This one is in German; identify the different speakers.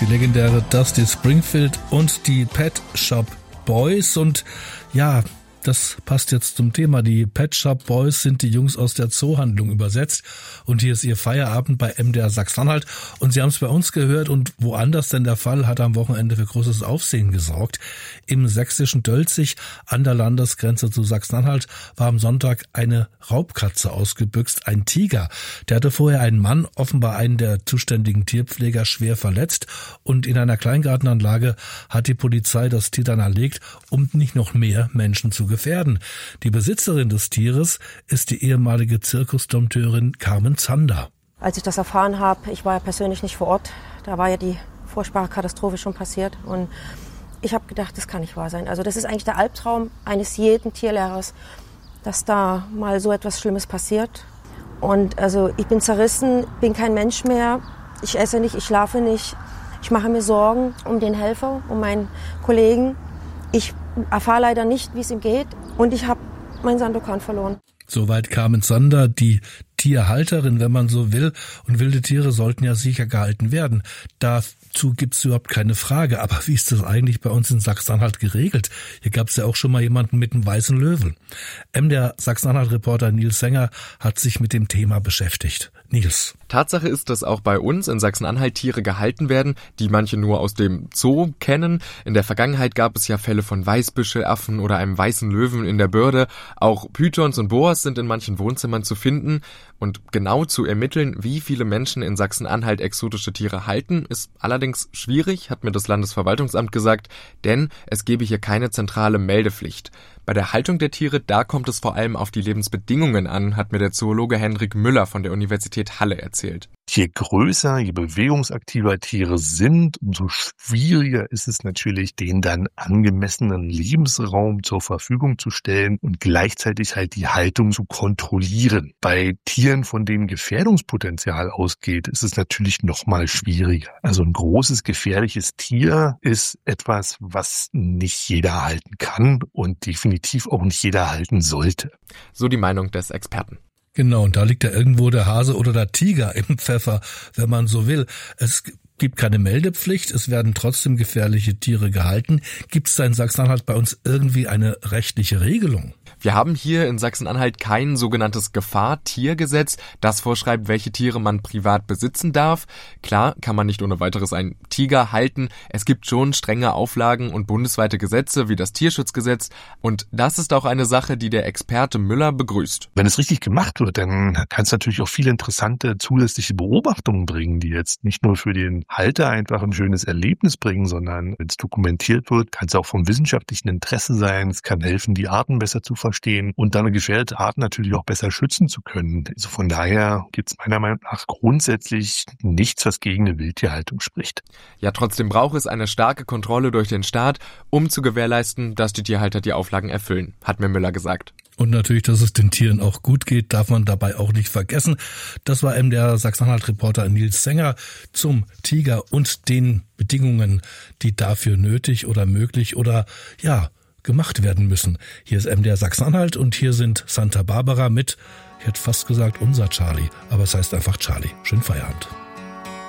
Speaker 1: die legendäre Dusty Springfield und die Pet Shop Boys. Und ja, das passt jetzt zum Thema. Die Pet Shop Boys sind die Jungs aus der Zoohandlung übersetzt. Und hier ist ihr Feierabend bei MDR Sachsen-Anhalt. Und Sie haben es bei uns gehört und woanders denn der Fall hat am Wochenende für großes Aufsehen gesorgt. Im sächsischen Dölzig an der Landesgrenze zu Sachsen-Anhalt war am Sonntag eine Raubkatze ausgebüxt, ein Tiger. Der hatte vorher einen Mann, offenbar einen der zuständigen Tierpfleger, schwer verletzt. Und in einer Kleingartenanlage hat die Polizei das Tier dann erlegt, um nicht noch mehr Menschen zu gefährden. Die Besitzerin des Tieres ist die ehemalige Zirkusdompteurin Carmen Zander.
Speaker 2: Als ich das erfahren habe, ich war ja persönlich nicht vor Ort, da war ja die furchtbare Katastrophe schon passiert und ich habe gedacht, das kann nicht wahr sein. Also das ist eigentlich der Albtraum eines jeden Tierlehrers, dass da mal so etwas Schlimmes passiert. Und also ich bin zerrissen, bin kein Mensch mehr, ich esse nicht, ich schlafe nicht, ich mache mir Sorgen um den Helfer, um meinen Kollegen. Ich erfahre leider nicht, wie es ihm geht und ich habe meinen Sandokan verloren.
Speaker 1: Soweit Carmen Zander, die Tierhalterin, wenn man so will. Und wilde Tiere sollten ja sicher gehalten werden. Dazu gibt's überhaupt keine Frage. Aber wie ist das eigentlich bei uns in Sachsen-Anhalt geregelt? Hier gab's ja auch schon mal jemanden mit einem weißen Löwen. MDR Sachsen-Anhalt-Reporter Nils Sänger hat sich mit dem Thema beschäftigt. Nils.
Speaker 3: Tatsache ist, dass auch bei uns in Sachsen-Anhalt Tiere gehalten werden, die manche nur aus dem Zoo kennen. In der Vergangenheit gab es ja Fälle von Weißbüschelaffen oder einem weißen Löwen in der Börde. Auch Pythons und Boas sind in manchen Wohnzimmern zu finden. Und genau zu ermitteln, wie viele Menschen in Sachsen-Anhalt exotische Tiere halten, ist allerdings schwierig, hat mir das Landesverwaltungsamt gesagt, denn es gebe hier keine zentrale Meldepflicht. Bei der Haltung der Tiere, da kommt es vor allem auf die Lebensbedingungen an, hat mir der Zoologe Henrik Müller von der Universität Halle erzählt.
Speaker 4: Je größer, je bewegungsaktiver Tiere sind, umso schwieriger ist es natürlich, denen dann angemessenen Lebensraum zur Verfügung zu stellen und gleichzeitig halt die Haltung zu kontrollieren. Bei Tieren, von denen Gefährdungspotenzial ausgeht, ist es natürlich noch mal schwieriger. Also ein großes, gefährliches Tier ist etwas, was nicht jeder halten kann und definitiv auch nicht jeder halten sollte.
Speaker 3: So die Meinung des Experten.
Speaker 1: Genau, und da liegt ja irgendwo der Hase oder der Tiger im Pfeffer, wenn man so will. Es gibt keine Meldepflicht, es werden trotzdem gefährliche Tiere gehalten. Gibt es da in Sachsen-Anhalt bei uns irgendwie eine rechtliche Regelung?
Speaker 3: Wir haben hier in Sachsen-Anhalt kein sogenanntes Gefahr-Tiergesetz, das vorschreibt, welche Tiere man privat besitzen darf. Klar kann man nicht ohne weiteres einen Tiger halten. Es gibt schon strenge Auflagen und bundesweite Gesetze wie das Tierschutzgesetz. Und das ist auch eine Sache, die der Experte Müller begrüßt.
Speaker 4: Wenn es richtig gemacht wird, dann kann es natürlich auch viele interessante zusätzliche Beobachtungen bringen, die jetzt nicht nur für den Halter einfach ein schönes Erlebnis bringen, sondern wenn es dokumentiert wird, kann es auch vom wissenschaftlichen Interesse sein. Es kann helfen, die Arten besser zu verstehen und dann eine gefährdete Art natürlich auch besser schützen zu können. Also von daher gibt es meiner Meinung nach grundsätzlich nichts, was gegen eine Wildtierhaltung spricht.
Speaker 3: Ja, trotzdem braucht es eine starke Kontrolle durch den Staat, um zu gewährleisten, dass die Tierhalter die Auflagen erfüllen, hat mir Müller gesagt.
Speaker 1: Und natürlich, dass es den Tieren auch gut geht, darf man dabei auch nicht vergessen. Das war MDR Sachsen-Anhalt-Reporter Nils Sänger zum Tiger und den Bedingungen, die dafür nötig oder möglich oder ja gemacht werden müssen. Hier ist MDR Sachsen-Anhalt und hier sind Santa Barbara mit, ich hätte fast gesagt unser Charlie, aber es heißt einfach Charlie. Schönen Feierabend.